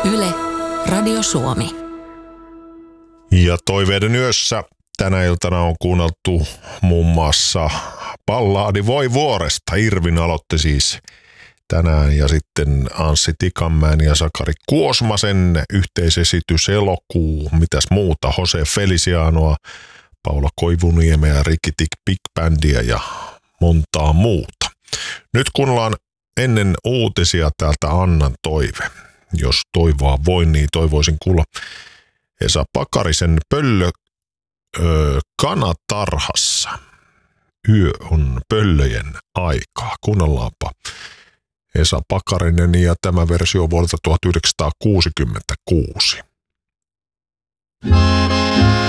Yle, Radio Suomi. Ja Toiveiden yössä tänä iltana on kuunneltu muun muassa ballaadi Voi vuoresta. Irvin aloitti siis tänään ja sitten Anssi Tikanmäen ja Sakari Kuosmasen yhteisesitys Elokuu. Mitäs muuta? Jose Felicianoa, Paula Koivuniemeä ja Ricky Tick Big Bandia ja montaa muuta. Nyt kuunnellaan ennen uutisia täältä Annan toive. Jos toivoa voi, niin toivoisin kuulla Esa Pakarisen Pöllö kanatarhassa. Yö on pöllöjen aikaa. Kuunnellaanpa Esa Pakarinen ja tämä versio vuodelta 1966.